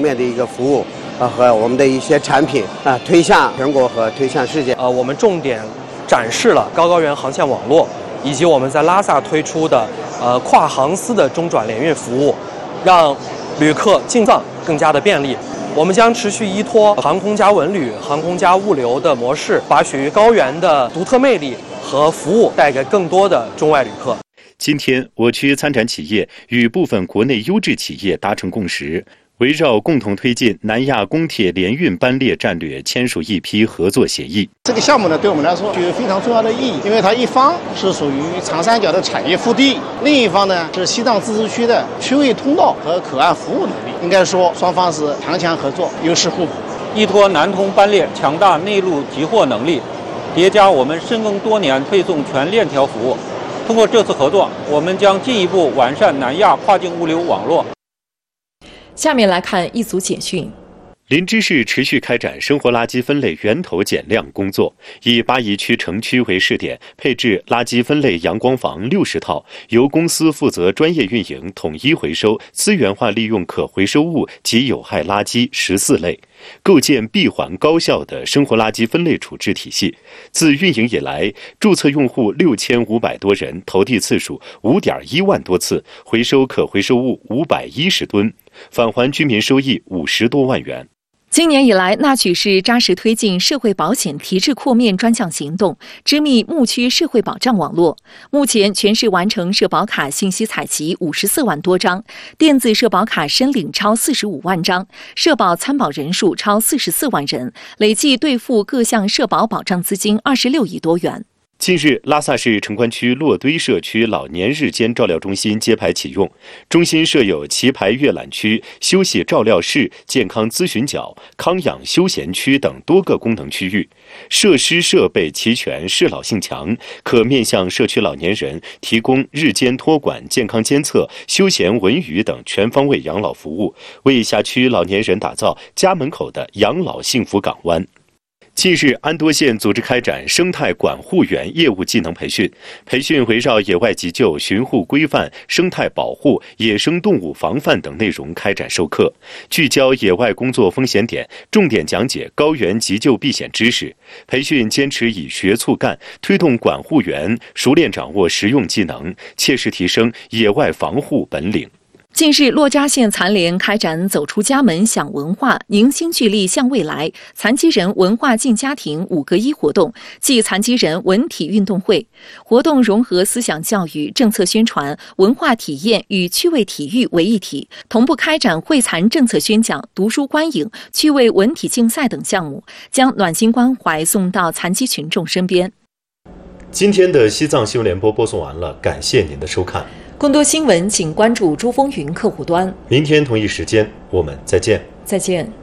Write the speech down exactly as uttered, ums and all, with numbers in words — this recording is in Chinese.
面的一个服务啊和我们的一些产品啊推向全国和推向世界。 呃，我们重点展示了高高原航线网络，以及我们在拉萨推出的呃跨航司的中转联运服务，让旅客进藏更加的便利。我们将持续依托航空加文旅、航空加物流的模式，把属于高原的独特魅力和服务带给更多的中外旅客。 今天，我区参展企业与部分国内优质企业达成共识，围绕共同推进南亚公铁联运班列战略签署一批合作协议。 这个项目呢，对我们来说具有非常重要的意义，因为它一方是属于长三角的产业腹地，另一方呢是西藏自治区的区位通道和口岸服务能力。应该说，双方是强强合作，优势互补。 依托南通班列强大内陆集货能力，叠加我们深耕多年配送全链条服务，通过这次合作，我们将进一步完善南亚跨境物流网络。 下面来看一组简讯。 林芝市持续开展生活垃圾分类源头减量工作，以八宜区城区为试点，配置垃圾分类阳光房六十套，由公司负责专业运营，统一回收，资源化利用可回收物及有害垃圾十四类，构建闭环高效的生活垃圾分类处置体系。自运营以来，注册用户六千五百多人，投递次数五点一万多次，回收可回收物五百一十吨，返还居民收益五十多万元。 今年以来，那曲市扎实推进社会保险提质扩面专项行动，织密牧区社会保障网络。目前，全市完成社保卡信息采集五十四万多张，电子社保卡申领超四十五万张，社保参保人数超四十四万人，累计兑付各项社保保障资金二十六亿多元。 近日，拉萨市城关区洛堆社区老年日间照料中心揭牌启用，中心设有棋牌阅览区、休息照料室、健康咨询角、康养休闲区等多个功能区域，设施设备齐全，适老性强，可面向社区老年人提供日间托管、健康监测、休闲文娱等全方位养老服务，为辖区老年人打造家门口的养老幸福港湾。近日，安多县组织开展生态管护员业务技能培训，培训围绕野外急救、巡护规范、生态保护、野生动物防范等内容开展授课，聚焦野外工作风险点，重点讲解高原急救避险知识。培训坚持以学促干，推动管护员熟练掌握实用技能，切实提升野外防护本领。 近日，珞珈县残联开展走出家门享文化，凝心聚力向未来残疾人文化进家庭五个一活动暨残疾人文体运动会。活动融合思想教育、政策宣传、文化体验与趣味体育为一体，同步开展会残政策宣讲、读书观影、趣味文体竞赛等项目，将暖心关怀送到残疾群众身边。 今天的西藏新闻联播播送完了，感谢您的收看。 更多新闻请关注珠风云客户端。 明天同一时间我们再见。 再见。